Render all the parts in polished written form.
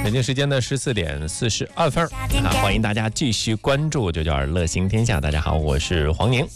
北京时间的14:42欢迎大家继续关注就叫乐行天下。大家好，我是黄宁。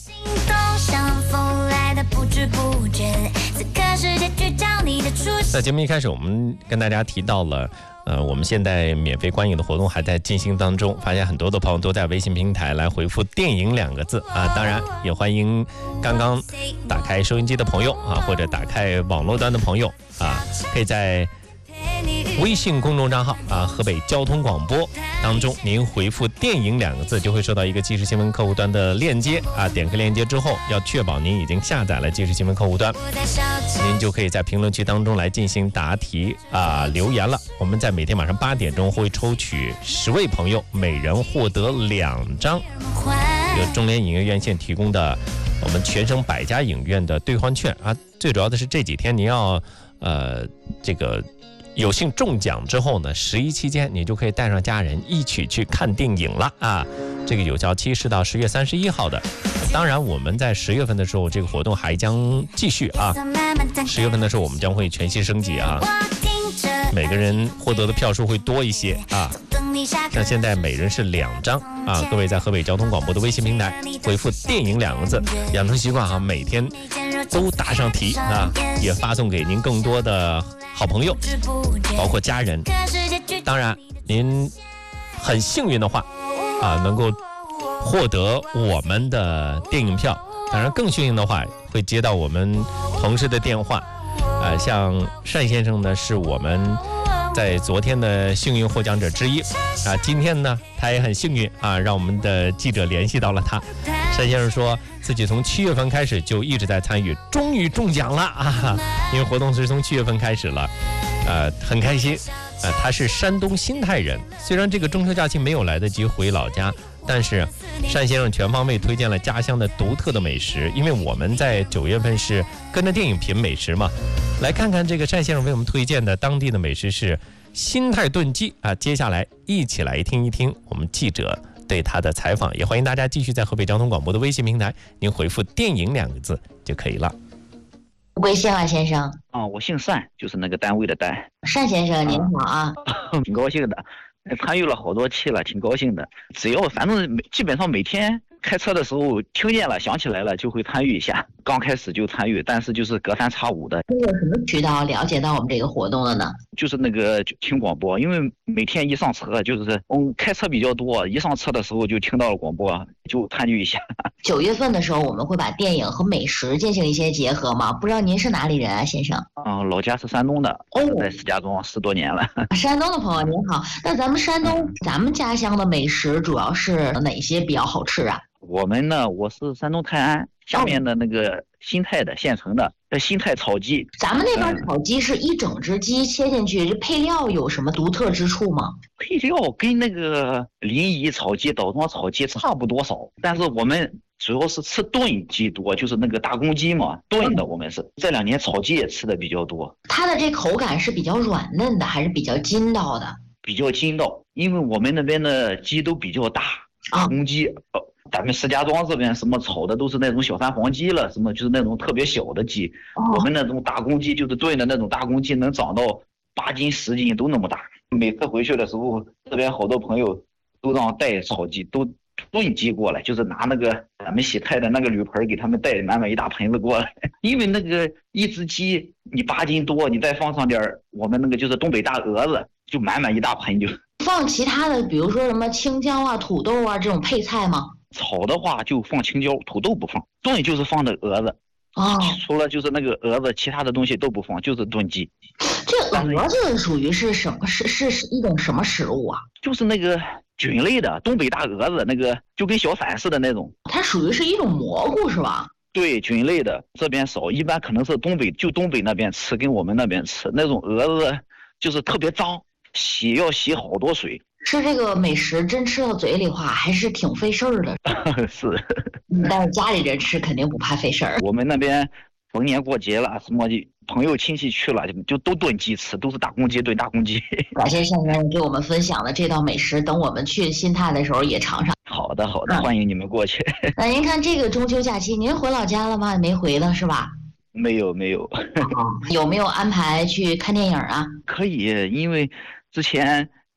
在节目一开始，我们跟大家提到了我们现在免费观影的活动还在进行当中，发现很多的朋友都在微信平台来回复电影2个字啊，当然也欢迎刚刚打开收音机的朋友啊，或者打开网络端的朋友啊，可以在微信公众账号河北交通广播当中，您回复电影2个字就会收到一个即时新闻客户端的链接啊，点开链接之后要确保您已经下载了即时新闻客户端，您就可以在评论区当中来进行答题留言了。我们在每天晚上8点钟会抽取10位朋友，每人获得2张由中联影业院线提供的我们全省100家影院的兑换券啊。最主要的是这几天您要这个有幸中奖之后呢，11期间你就可以带上家人一起去看电影了啊！这个有效期是到10月31号的。当然，我们在10月份的时候，这个活动还将继续啊。10月份的时候，我们将会全新升级啊，每个人获得的票数会多一些啊。像现在每人是2张啊！各位在河北交通广播的微信平台回复电影2个字，养成习惯啊，每天都答上题啊，也发送给您更多的好朋友，包括家人。当然，您很幸运的话能够获得我们的电影票。当然，更幸运的话会接到我们同事的电话像单先生呢，是我们在昨天的幸运获奖者之一今天呢他也很幸运让我们的记者联系到了他。单先生说自己从7月份开始就一直在参与，终于中奖了因为活动是从7月份开始了很开心他是山东新泰人，虽然这个中秋假期没有来得及回老家，但是单先生全方位推荐了家乡的独特的美食，因为我们在9月份是跟着电影品美食嘛。来看看这个单先生为我们推荐的当地的美食是新泰炖鸡接下来一起来听一听我们记者对他的采访，也欢迎大家继续在河北交通广播的微信平台，您回复电影2个字就可以了。 贵姓啊，先生？ 我姓单，就是那个单位的单。 单先生您好啊。 挺高兴的，参与了好多期了，挺高兴的。只要反正基本上每天开车的时候听见了想起来了就会参与一下，刚开始就参与，但是就是隔三差五的。 有什么渠道了解到我们这个活动的呢？ 就是那个听广播，因为每天一上车就是开车比较多，一上车的时候就听到了广播，就参与一下。 9月份的时候我们会把电影和美食进行一些结合吗？不知道您是哪里人啊，先生？ 老家是山东的，在石家庄10多年了。 山东的朋友您好，那咱们山东咱们家乡的美食主要是哪些比较好吃啊？ 我们呢，我是山东泰安下面的那个新泰的县城的新泰炒鸡。 咱们那边炒鸡是一整只鸡切进去，这配料有什么独特之处吗？ 配料跟那个临沂炒鸡、枣庄炒鸡差不多少，但是我们主要是吃炖鸡多，就是那个大公鸡嘛，炖的。我们是这2年炒鸡也吃的比较多。 它的这口感是比较软嫩的，还是比较筋道的？ 比较筋道，因为我们那边的鸡都比较大，大公鸡。咱们石家庄这边什么炒的都是那种小三黄鸡了，什么就是那种特别小的鸡。我们那种大公鸡就是炖的那种大公鸡，能长到8斤10斤都那么大。每次回去的时候，这边好多朋友都让带炒鸡，都炖鸡过来，就是拿那个咱们洗菜的那个铝盆给他们带满满一大盆子过来。因为那个一只鸡你8斤多，你再放上点我们那个就是东北大鹅子，就满满一大盆就。 放其他的比如说什么青椒啊、土豆啊这种配菜吗？ 炒的话就放青椒，土豆不放。炖就是放的鹅子除了就是那个鹅子，其他的东西都不放，就是炖鸡。 这鹅子属于是什么？是一种什么食物啊？ 就是那个菌类的东北大鹅子，那个就跟小伞似的那种。 它属于是一种蘑菇是吧？ 对，菌类的，这边少，一般可能是东北那边吃，跟我们那边吃那种鹅子就是特别脏，要洗好多水。 吃这个美食真吃到嘴里话还是挺费事儿的。 是， 但是家里人吃肯定不怕费事儿。 我们那边逢年过节了，什么朋友亲戚去了，就都炖鸡吃，都是大公鸡炖大公鸡。 感谢先生给我们分享的这道美食，等我们去新泰的时候也尝尝。 好的，欢迎你们过去。 那您看这个中秋假期，您回老家了吗？没回呢是吧？ 没有。 有没有安排去看电影啊？ 可以，因为之前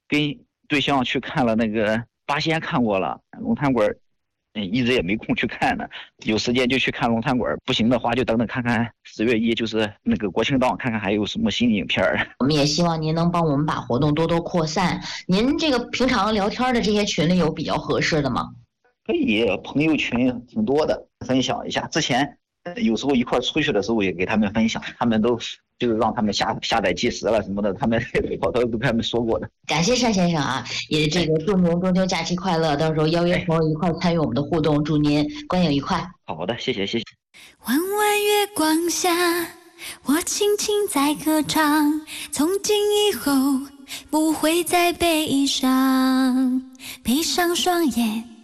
跟对象去看了那个八仙，看过了龙潭馆，一直也没空去看呢。有时间就去看龙潭馆，不行的话就等等看看10月1就是那个国庆档，看看还有什么新影片。 我们也希望您能帮我们把活动多多扩散。您这个平常聊天的这些群里有比较合适的吗？ 可以，朋友群挺多的，分享一下。之前有时候一块出去的时候也给他们分享，他们都就是让他们下载计时了什么的，他们我都跟他们说过的。 感谢单先生啊，也这个祝您中秋假期快乐，到时候邀约朋友一块参与我们的互动，祝您观影愉快。 好的，谢谢。 弯弯月光下，我轻轻在歌唱，从今以后不会再悲伤，闭上双眼